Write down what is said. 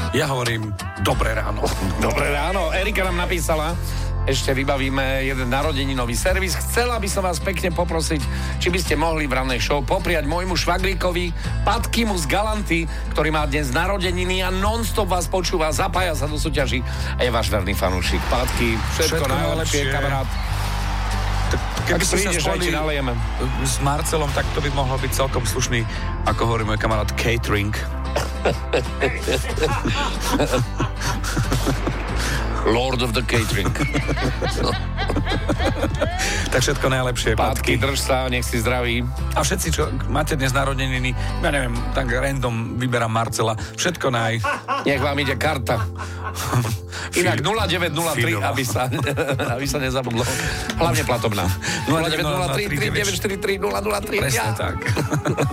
Ja hovorím, dobré ráno. Dobré ráno. Erika nám napísala, ešte vybavíme jeden narodeninový servis. Chcela by som vás pekne poprosiť, či by ste mohli v rannej show popriať môjmu švaglíkovi Patkimu z Galanty, ktorý má dnes narodeniny a non-stop vás počúva, zapája sa do súťaží a je váš verný fanúšik. Patky, všetko najlepšie, kamarát. Keby ste sa spojili s Marcelom, tak to by mohlo byť celkom slušný, ako hovorí môj kamarát, catering. Lord of the catering. Tak všetko najlepšie, Pátky, drž sa, nech si zdraví. A všetci, čo máte dnes narodeniny, ja neviem, tak random vyberám Marcela, všetko Nech vám ide karta. Inak 0903, aby sa nezabudlo. Hlavne platobná. 0903 3943 003. Presne tak.